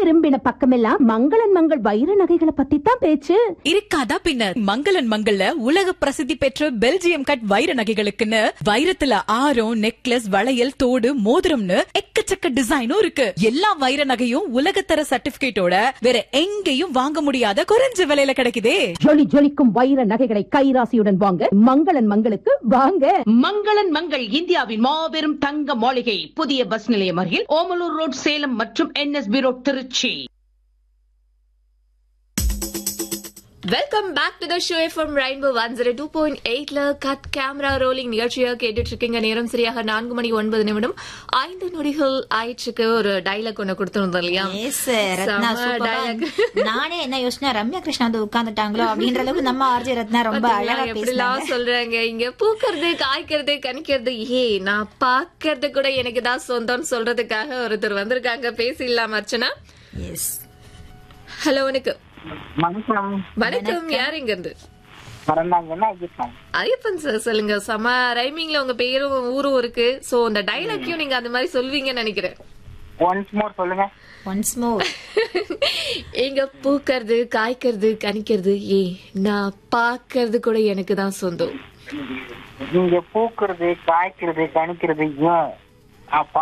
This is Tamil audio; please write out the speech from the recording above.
திரும்பின பக்கமெல்லாம் மங்களன் மங்கள் வைர நகைகளை பத்தி தான் பேச்சு. இருக்காதா பின்ன. மங்களன் மங்கள்ல உலக பிரசித்தி பெற்ற பெல்ஜியம் கட் வைர நகைகளுக்குன்னு வைரத்துல ஆரம், நெக்லஸ், வளையல், தோடு, மோதிரம்னு எக்கச்சக்க டிசைனும் இருக்கு. எல்லா வைர நகையும் உலகத்தர சர்டிபிகேட்டோட வேற எங்கேயும் வாங்க முடியாத குறைஞ்ச விலையில கிடைக்குதே. ஜொலி ஜொலிக்கும் வைர நகைகளை கைராசியுடன் வாங்க மங்களன் மங்களுக்கு வாங்க. மங்களன் மங்கள் இந்தியாவின் மாபெரும் தங்க மாளிகை, புதிய பஸ் நிலையம் அருகில் ஓமலூர் ரோட், சேலம் மற்றும் NSB road, Trichy. Welcome back to the show from rainbow 102.8ல cut camera rolling நிகழ்ச்சியா கேட்டுட்டு இருக்கீங்க. நேரம் சரியாக 4:09 ஆயிடுச்சுக்கு. ஒரு டைலாக் ஒண்ணு கொடுத்துருந்தோம் இல்லையா? நானே என்ன யோசனை, ரம்யா கிருஷ்ணா வந்து உட்கார்ந்துட்டாங்களோ அப்படின்ற அளவுக்கு நம்ம ஆர்ஜே ரத்னா ரொம்ப அழகா எப்படிலாம் சொல்றாங்க. இங்க பூக்கிறது, காய்க்கிறது, கனிக்கிறது, நான் பாக்குறது கூட எனக்கு தான் சொந்தம்னு சொல்றதுக்காக ஒருத்தர் வந்திருக்காங்க. பேசிடலாம் அர்ச்சனா. ஹலோ, வணக்கம். வணக்கம். யார் இங்க இருந்து? ஐயப்பன் சார், சொல்லுங்க. சம ரைமிங்ல உங்க பேரும் ஊரும் இருக்கு. சோ அந்த டைலாக்கையும் நீங்க அந்த மாதிரி சொல்வீங்கன்னு நினைக்கிறேன். எங்க பூக்கிறது, காய்க்கிறது, கனிக்கிறது, நான் பாக்குறது கூட எனக்கு தான் சொந்தம். நீங்க பூக்கிறது, காய்க்கிறது, கனிக்கிறது